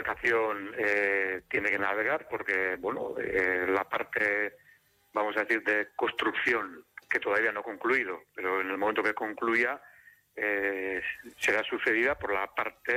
embarcación tiene que navegar porque, bueno, la parte, vamos a decir, de construcción, que todavía no ha concluido, pero en el momento que concluya, será sucedida por la parte